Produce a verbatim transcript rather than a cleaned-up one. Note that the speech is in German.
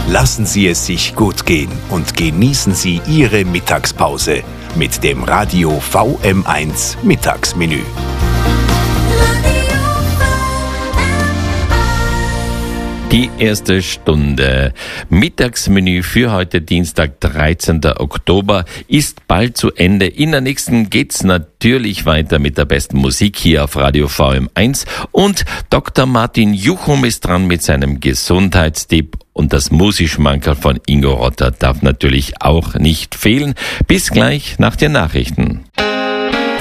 Lassen Sie es sich gut gehen und genießen Sie Ihre Mittagspause mit dem Radio V M eins Mittagsmenü. Die erste Stunde Mittagsmenü für heute Dienstag, dreizehnten Oktober, ist bald zu Ende. In der nächsten geht's natürlich weiter mit der besten Musik hier auf Radio V M eins und Doktor Martin Juchum ist dran mit seinem Gesundheitstipp und das Musikschmankerl von Ingo Rotter darf natürlich auch nicht fehlen. Bis gleich nach den Nachrichten.